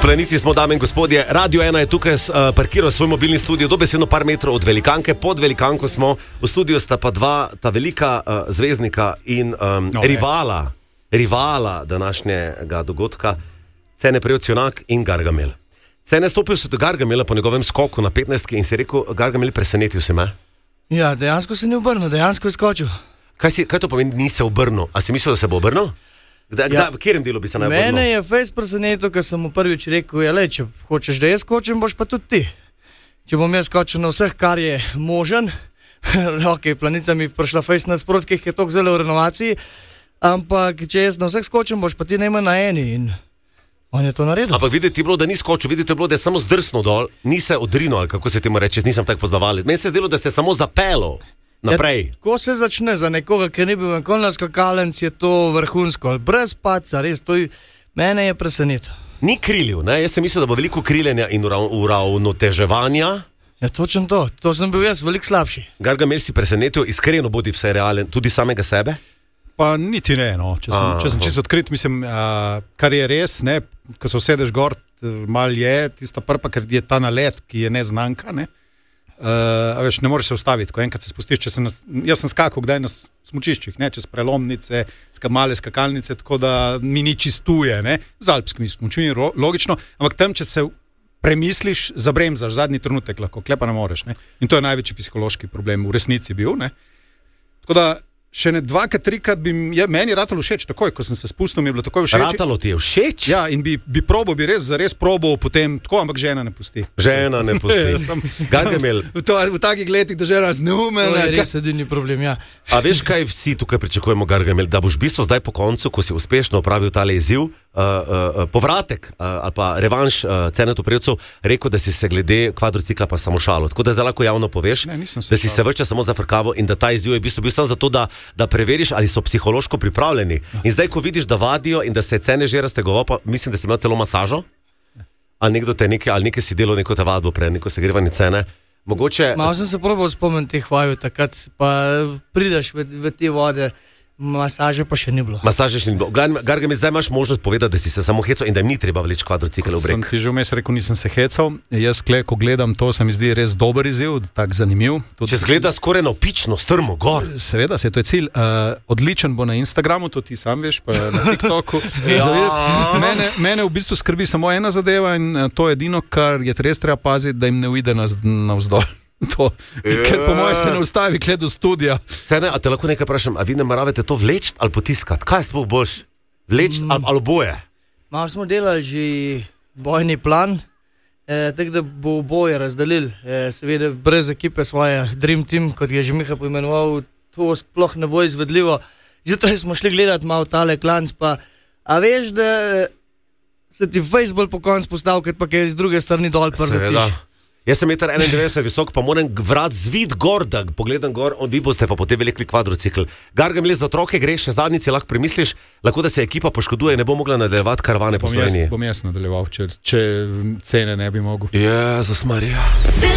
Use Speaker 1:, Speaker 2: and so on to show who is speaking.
Speaker 1: Planici smo, dame in gospodje. Radio 1 je tukaj parkiral svoj mobilni studio dobesedno par metrov od velikanke. Pod velikanko smo, v studiu sta pa dva, ta velika zvezdnika in rivala današnjega dogodka, Cene Prevcionak in Gargamel. Cene stopil se do Gargamela po njegovem skoku na 15 in si rekel, Gargamel, presenetil si me.
Speaker 2: Ja, dejansko se ni obrnil, dejansko je skočil.
Speaker 1: Kaj to pomeni, ni se obrnil? A si mislil, da se bo obrnil? V katerem delu bi se naj obrnil?
Speaker 2: Mene je fejs presenetil, ker sem mu prvič rekel, če hočeš, da jaz skočim, boš pa tudi ti. Če bom jaz skočil na vseh, kar je možen, Planica mi prišla fejs nasprot, ki je toliko zelo v renovaciji, ampak če jaz na vseh skočim, boš pa ti najmanj na eni in on je to naredil. Ampak
Speaker 1: videti je bilo, da ni skočil, videti je bilo, da je samo zdrsnil dol, ni se odrinil, ali kako se temu reče, nisem tako poznaval. Meni se je zdelo, da se je samo zapelo naprej.
Speaker 2: Ko se začne za nekoga, ki ni bil nikoli na skakalnici, je to vrhunsko, brez paca, res, mene je presenetil.
Speaker 1: Ni krilil, ne? Jaz sem mislil, da bo veliko kriljenja in uravnoteževanja.
Speaker 2: Ja, točno to sem bil jaz veliko slabši.
Speaker 1: Gargamel, si presenetil, iskreno bodi vse realen, tudi samega sebe?
Speaker 3: Pa niti ne, no. Če sem čisto odkrit, mislim, kar je res, ne, ko se usedeš gor, mal je tista prpa, ker je ta nalet, ki je neznanka, ne. Veš, ne moreš se ustaviti, ko enkrat se spustiš, jaz sem skakal kdaj na smučiščih, ne, čez prelomnice, male skakalnice, tako da mi ni čistuje, ne, z alpskimi smučmi, logično, ampak tam, če se premisliš, zabremzaš, zadnji trenutek lahko, klepa ne moreš, ne, in to je največji psihološki problem v resnici bil, ne, tako da še ne 2-3 bi meni ratalo všeč, takoj, ko sem se spustil, mi je bilo takoj všeč.
Speaker 1: Ratalo ti je všeč?
Speaker 3: Ja, in bi res probal potem, tako, ampak žena ne pusti.
Speaker 1: Žena ne pusti. Gargamel.
Speaker 3: V takih letih, da žena zneumela.
Speaker 2: To je res edini problem, ja.
Speaker 1: A veš, kaj vsi tukaj pričakujemo, Gargamel, da boš v bistvu zdaj po koncu, ko si uspešno opravil tale izziv, povratek ali pa revanš Cenetu Prevcu, rekel, da si se glede kvadrocikla pa samo šalo. Tako da zdaj lahko javno poveš, da si se vrča samo zafrkaval in da ta izziv je v bistvu bil samo zato, da preveriš, ali so psihološko pripravljeni. In zdaj, ko vidiš, da vadijo in da se Cene že raztegoval, pa mislim, da si imel celo masažo, ali nekdo te ali nekaj si delal neko te vadbo prej, neko segrevanje Cene. Mogoče...
Speaker 2: Malo sem se probal spomniti teh vaju, takrat pa prideš v te vode, masaže pa še ni bilo.
Speaker 1: Masaže še ni bilo. Gargamel, zdaj imaš možnost povedati, da si se samo hecal in da jim ni treba vleči kvadrocikl v breg.
Speaker 3: Sem ti že vmes rekel, nisem se hecal. Jaz, ko gledam to, se mi zdi res dober izziv, tak zanimiv.
Speaker 1: Če zgleda skoraj naopično, strmo, gor.
Speaker 3: Seveda, to je cilj. Odličen bo na Instagramu, to ti sam veš, pa na TikToku. Mene v bistvu skrbi samo ena zadeva in to je edino, kar je res treba paziti, da jim ne uide navzdol. Ker po mojem se ne ustavi kle do studija.
Speaker 1: Cene, a te lahko nekaj vprašam, a vi ne nameravate to vleči ali potiskati? Kaj sploh boš? Vleči ali boje?
Speaker 2: Malo smo delali že bojni plan, tako da bo boje razdelili. Seveda brez ekipe svoje Dream Team, kot je že Miha poimenoval, to sploh ne bo izvedljivo. Zjutraj smo šli gledati malo tale klanc, pa a veš, da se ti Facebook po koncu postav, ker pa je z druge strani dol prletiš.
Speaker 1: Jaz sem 1,91 m visok, pa moram vrat zvit gor, da pogledam gor, vi boste pa potem velikli kvadrocikl. Gargamel, za otroke greš, še zadnjici lahko premisliš, lahko da se ekipa poškoduje, ne bo mogla nadaljevati karavane po Sloveniji.
Speaker 3: Bom jaz nadaljeval, če Cene ne bi mogel.
Speaker 1: Jezus Marija.